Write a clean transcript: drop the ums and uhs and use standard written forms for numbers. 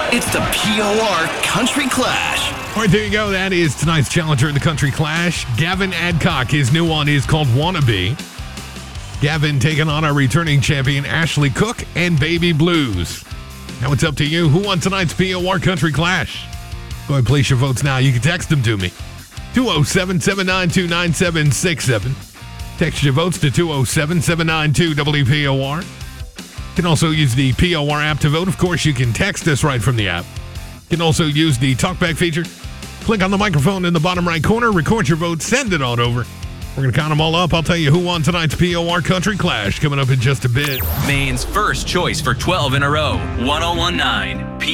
It's the POR Country Clash. All right, there you go. That is tonight's challenger in the Country Clash. Gavin Adcock. His new one is called Wannabe. Gavin taking on our returning champion, Ashley Cook and Baby Blues. Now it's up to you. Who won tonight's POR Country Clash? Go ahead and place your votes now. You can text them to me. 207-792-9767. Text your votes to 207-792-WPOR. You can also use the POR app to vote. Of course, you can text us right from the app. You can also use the talkback feature. Click on the microphone in the bottom right corner, record your vote, send it on over. We're going to count them all up. I'll tell you who won tonight's POR Country Clash coming up in just a bit. Maine's first choice for 12 in a row. 1019